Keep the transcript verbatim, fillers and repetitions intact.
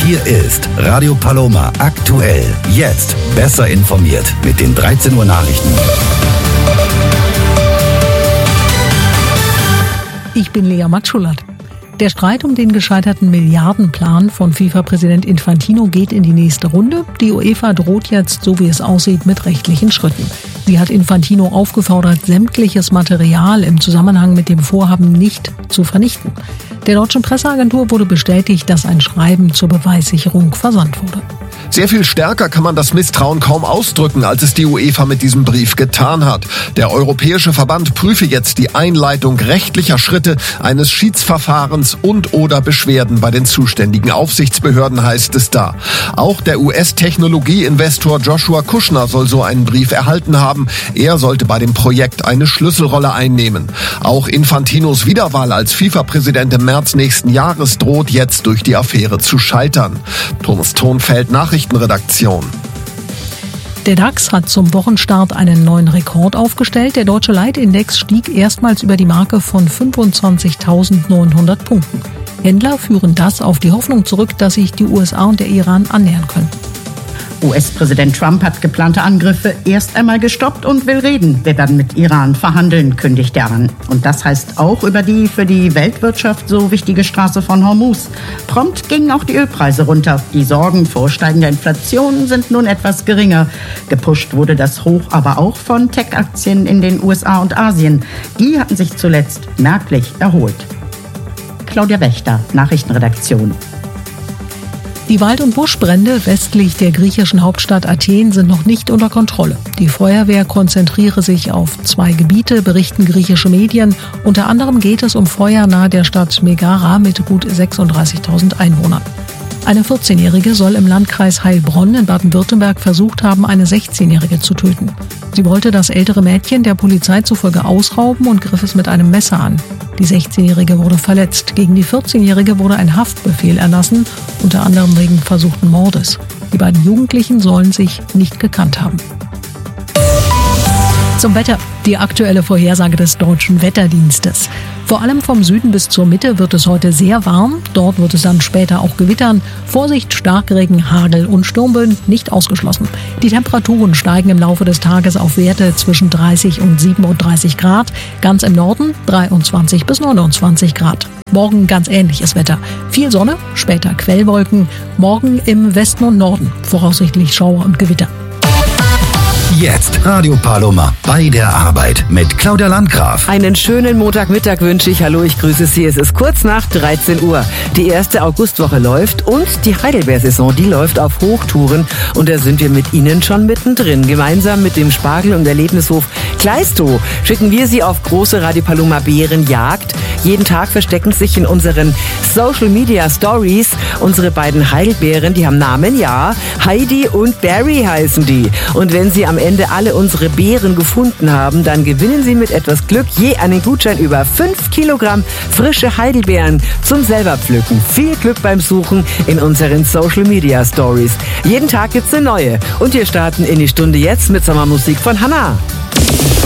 Hier ist Radio Paloma aktuell. Jetzt besser informiert mit den dreizehn Uhr Nachrichten. Ich bin Lea Matschulat. Der Streit um den gescheiterten Milliardenplan von FIFA-Präsident Infantino geht in die nächste Runde. Die UEFA droht jetzt, so wie es aussieht, mit rechtlichen Schritten. Sie hat Infantino aufgefordert, sämtliches Material im Zusammenhang mit dem Vorhaben nicht zu vernichten. Der deutschen Presseagentur wurde bestätigt, dass ein Schreiben zur Beweissicherung versandt wurde. Sehr viel stärker kann man das Misstrauen kaum ausdrücken, als es die UEFA mit diesem Brief getan hat. Der Europäische Verband prüfe jetzt die Einleitung rechtlicher Schritte eines Schiedsverfahrens und oder Beschwerden bei den zuständigen Aufsichtsbehörden, heißt es da. Auch der U S-Technologieinvestor Joshua Kushner soll so einen Brief erhalten haben. Er sollte bei dem Projekt eine Schlüsselrolle einnehmen. Auch Infantinos Wiederwahl als FIFA-Präsident im März nächsten Jahres droht jetzt durch die Affäre zu scheitern. Thomas Thonfeld, Nachrichtenredaktion. Der DAX hat zum Wochenstart einen neuen Rekord aufgestellt. Der deutsche Leitindex stieg erstmals über die Marke von fünfundzwanzigtausendneunhundert Punkten. Händler führen das auf die Hoffnung zurück, dass sich die U S A und der Iran annähern können. U S-Präsident Trump hat geplante Angriffe erst einmal gestoppt und will reden. Wir werden mit Iran verhandeln, kündigt er an. Und das heißt auch über die für die Weltwirtschaft so wichtige Straße von Hormuz. Prompt gingen auch die Ölpreise runter. Die Sorgen vor steigender Inflation sind nun etwas geringer. Gepusht wurde das Hoch aber auch von Tech-Aktien in den U S A und Asien. Die hatten sich zuletzt merklich erholt. Claudia Wächter, Nachrichtenredaktion. Die Wald- und Buschbrände westlich der griechischen Hauptstadt Athen sind noch nicht unter Kontrolle. Die Feuerwehr konzentriere sich auf zwei Gebiete, berichten griechische Medien. Unter anderem geht es um Feuer nahe der Stadt Megara mit gut sechsunddreißigtausend Einwohnern. Eine vierzehnjährige soll im Landkreis Heilbronn in Baden-Württemberg versucht haben, eine sechzehnjährige zu töten. Sie wollte das ältere Mädchen der Polizei zufolge ausrauben und griff es mit einem Messer an. Die sechzehnjährige wurde verletzt. Gegen die vierzehnjährige wurde ein Haftbefehl erlassen, unter anderem wegen versuchten Mordes. Die beiden Jugendlichen sollen sich nicht gekannt haben. Zum Wetter. Die aktuelle Vorhersage des Deutschen Wetterdienstes. Vor allem vom Süden bis zur Mitte wird es heute sehr warm. Dort wird es dann später auch gewittern. Vorsicht, Starkregen, Hagel und Sturmböen nicht ausgeschlossen. Die Temperaturen steigen im Laufe des Tages auf Werte zwischen dreißig und siebenunddreißig Grad. Ganz im Norden dreiundzwanzig bis neunundzwanzig Grad. Morgen ganz ähnliches Wetter. Viel Sonne, später Quellwolken. Morgen im Westen und Norden voraussichtlich Schauer und Gewitter. Jetzt Radio Paloma bei der Arbeit mit Claudia Landgraf. Einen schönen Montagmittag wünsche ich. Hallo, ich grüße Sie. Es ist kurz nach dreizehn Uhr. Die erste Augustwoche läuft und die Heidelbeersaison, die läuft auf Hochtouren. Und da sind wir mit Ihnen schon mittendrin. Gemeinsam mit dem Spargel- und Erlebnishof Kleistow schicken wir Sie auf große Radio Paloma Bärenjagd. Jeden Tag verstecken sich in unseren Social Media Stories unsere beiden Heidelbeeren. Die haben Namen, ja. Heidi und Barry heißen die. Und wenn Sie am Ende alle unsere Beeren gefunden haben, dann gewinnen Sie mit etwas Glück je einen Gutschein über fünf Kilogramm frische Heidelbeeren zum selber pflücken. Viel Glück beim Suchen in unseren Social Media Stories. Jeden Tag gibt's eine neue. Und wir starten in die Stunde jetzt mit Sommermusik von Hannah.